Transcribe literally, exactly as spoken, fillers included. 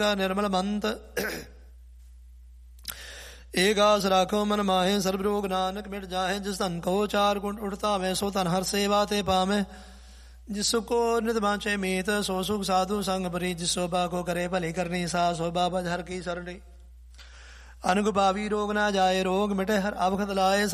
निर्मल मंत एकास राखो मन माहे सर्व रोग नानक मिट जाहे। जिस धन कहो चार गुण उठता मैं सो तन हर सेवा ते पामे। जिसको नित बाँचे मीत सो सुख साधु संग परी। जिस शोभा को करे भली करनी सा शोभा बज हर की सरणी। अनग पावी रोग ना जाए रोग मिटे हर अवखत लाए।